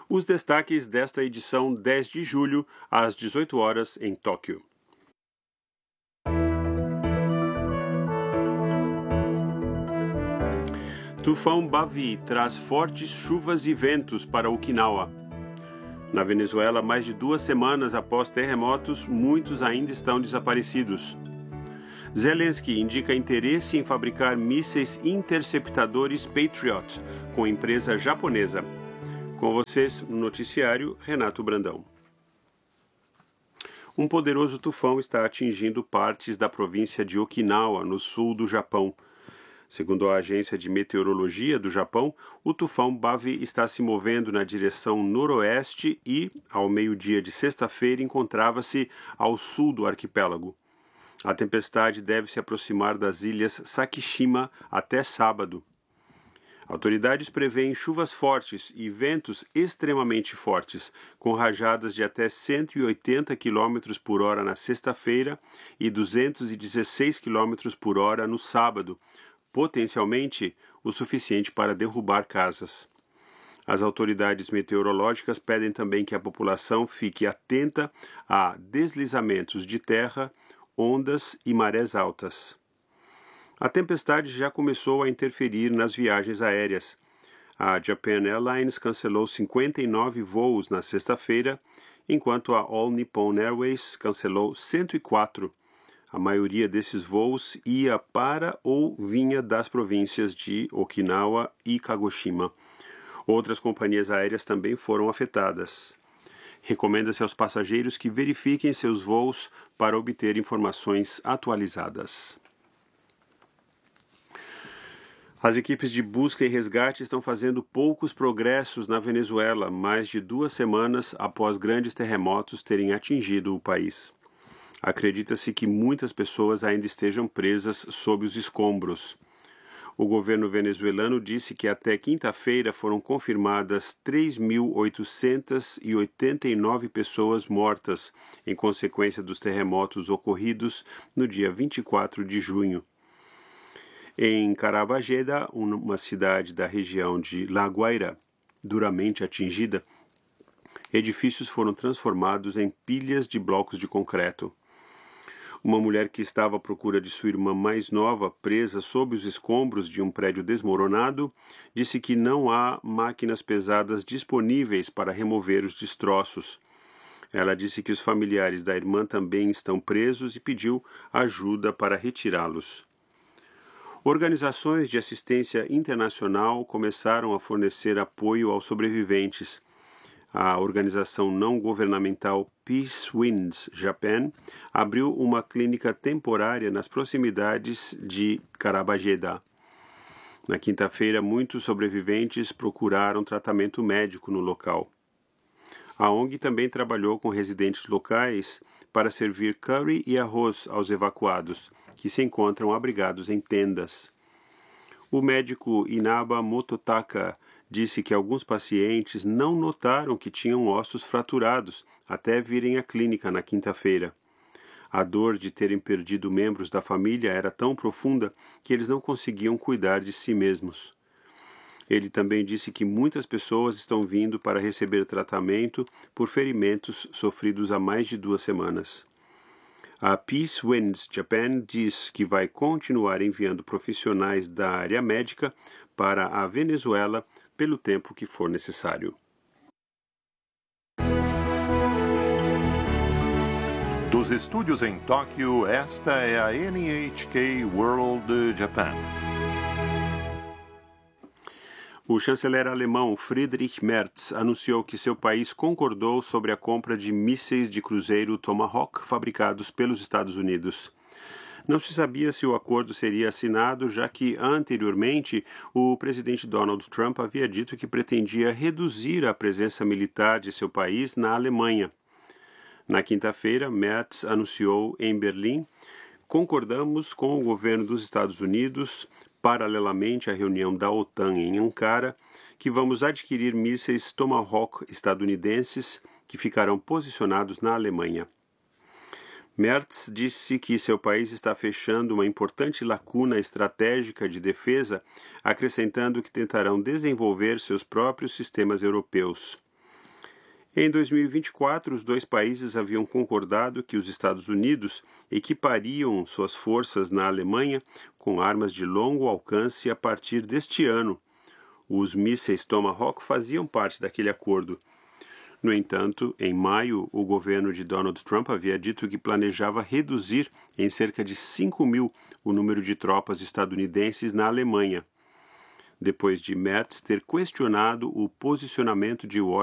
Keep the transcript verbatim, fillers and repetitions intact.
Os destaques desta edição dez de julho, às dezoito horas, em Tóquio. Tufão Bavi traz fortes chuvas e ventos para Okinawa. Na Venezuela, mais de duas semanas após terremotos, muitos ainda estão desaparecidos. Zelensky indica interesse em fabricar mísseis interceptadores Patriot com empresa japonesa. Com vocês, no noticiário, Renato Brandão. Um poderoso tufão está atingindo partes da província de Okinawa, no sul do Japão. Segundo a Agência de Meteorologia do Japão, o tufão Bavi está se movendo na direção noroeste e, ao meio-dia de sexta-feira, encontrava-se ao sul do arquipélago. A tempestade deve se aproximar das ilhas Sakishima até sábado. Autoridades prevêem chuvas fortes e ventos extremamente fortes, com rajadas de até cento e oitenta quilômetros por hora na sexta-feira e duzentos e dezesseis quilômetros por hora no sábado, potencialmente o suficiente para derrubar casas. As autoridades meteorológicas pedem também que a população fique atenta a deslizamentos de terra, ondas e marés altas. A tempestade já começou a interferir nas viagens aéreas. A Japan Airlines cancelou cinquenta e nove voos na sexta-feira, enquanto a All Nippon Airways cancelou cento e quatro. A maioria desses voos ia para ou vinha das províncias de Okinawa e Kagoshima. Outras companhias aéreas também foram afetadas. Recomenda-se aos passageiros que verifiquem seus voos para obter informações atualizadas. As equipes de busca e resgate estão fazendo poucos progressos na Venezuela, mais de duas semanas após grandes terremotos terem atingido o país. Acredita-se que muitas pessoas ainda estejam presas sob os escombros. O governo venezuelano disse que até quinta-feira foram confirmadas três mil oitocentas e oitenta e nove pessoas mortas em consequência dos terremotos ocorridos no dia vinte e quatro de junho. Em Carabageda, uma cidade da região de La Guaira, duramente atingida, edifícios foram transformados em pilhas de blocos de concreto. Uma mulher que estava à procura de sua irmã mais nova, presa sob os escombros de um prédio desmoronado, disse que não há máquinas pesadas disponíveis para remover os destroços. Ela disse que os familiares da irmã também estão presos e pediu ajuda para retirá-los. Organizações de assistência internacional começaram a fornecer apoio aos sobreviventes. A organização não governamental Peace Winds Japan abriu uma clínica temporária nas proximidades de Carabageda. Na quinta-feira, muitos sobreviventes procuraram tratamento médico no local. A O N G também trabalhou com residentes locais para servir curry e arroz aos evacuados, que se encontram abrigados em tendas. O médico Inaba Mototaka disse que alguns pacientes não notaram que tinham ossos fraturados até virem à clínica na quinta-feira. A dor de terem perdido membros da família era tão profunda que eles não conseguiam cuidar de si mesmos. Ele também disse que muitas pessoas estão vindo para receber tratamento por ferimentos sofridos há mais de duas semanas. A Peace Winds Japan diz que vai continuar enviando profissionais da área médica para a Venezuela pelo tempo que for necessário. Dos estúdios em Tóquio, esta é a N H K World Japan. O chanceler alemão Friedrich Merz anunciou que seu país concordou sobre a compra de mísseis de cruzeiro Tomahawk fabricados pelos Estados Unidos. Não se sabia se o acordo seria assinado, já que, anteriormente, o presidente Donald Trump havia dito que pretendia reduzir a presença militar de seu país na Alemanha. Na quinta-feira, Merz anunciou em Berlim: concordamos com o governo dos Estados Unidos, paralelamente à reunião da OTAN em Ankara, que vamos adquirir mísseis Tomahawk estadunidenses que ficarão posicionados na Alemanha. Merz disse que seu país está fechando uma importante lacuna estratégica de defesa, acrescentando que tentarão desenvolver seus próprios sistemas europeus. Em dois mil e vinte e quatro, os dois países haviam concordado que os Estados Unidos equipariam suas forças na Alemanha com armas de longo alcance a partir deste ano. Os mísseis Tomahawk faziam parte daquele acordo. No entanto, em maio, o governo de Donald Trump havia dito que planejava reduzir em cerca de cinco mil o número de tropas estadunidenses na Alemanha, depois de Merz ter questionado o posicionamento de Washington